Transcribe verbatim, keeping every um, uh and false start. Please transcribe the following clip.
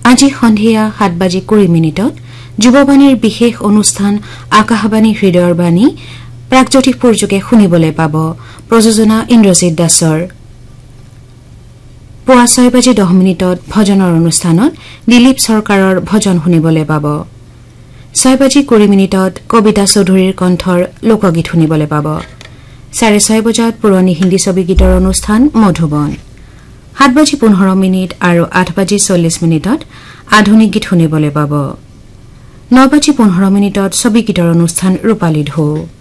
আজি সন্ধিয়া সাত বাজি কুৰি মিনিটত যুৱবাণীৰ বিশেষ অনুষ্ঠান আকাশবাণী হৃদয়ৰ বাণী প্ৰাগজ্যোতিষপুৰ যোগে শুনিবলৈ পাব। প্ৰযোজনা ইন্দ্ৰজিৎ দাসৰ। পুৱা ছয় বাজি দহ মিনিটত ভজনৰ অনুষ্ঠানত দিলীপ চৰকাৰৰ ভজন শুনিবলৈ পাব। ছয় বাজি কুৰি মিনিটত কবিতা চৌধুৰীৰ কণ্ঠৰ লোকগীত শুনিবলৈ পাব। চাৰে ছয় বজাত পুৰণি হিন্দী ছবি গীতৰ অনুষ্ঠান মধুবন। সাত বাজি পোন্ধৰ মিনিট আৰু আঠ বাজি চল্লিছ মিনিটত আধুনিক গীত শুনিবলৈ পাব। ন বাজি পোন্ধৰ মিনিটত ছবি গীতৰ অনুষ্ঠান ৰূপালী ঢৌ।